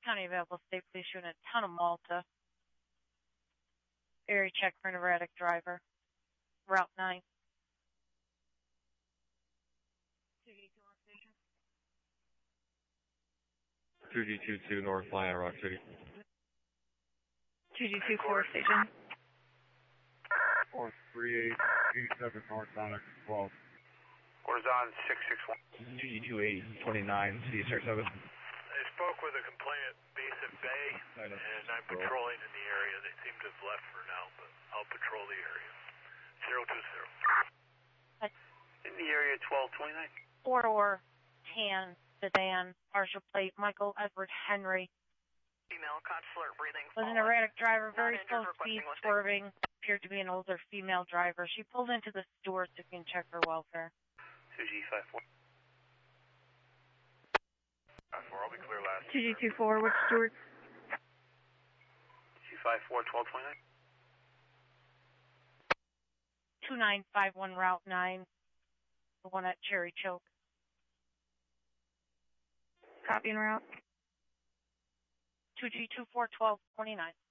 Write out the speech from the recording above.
County of Available State Police Unit, Town of Malta. Area check for an erratic driver. Route 9. 2G22 North Line at Rock City. 2G24 station. 43887 North Line 12. Horizon 661. 2G2829 CSR7. I spoke with a complainant based in Bay, and I'm patrolling in the area. They seem to have left for now, but I'll patrol the area. 020. In the area 1229. Four-door tan sedan, partial plate, Michael Edward Henry. Female consular breathing. Was an erratic driver, very slow speed, swerving. Appeared to be an older female driver. She pulled into the store so you can check her welfare. 2G54. 4, I'll be clear last. 2G24, which Stewart? 254 1229. 2951 Route 9. The one at Cherry Choke. Copy en route. 2G24 1229.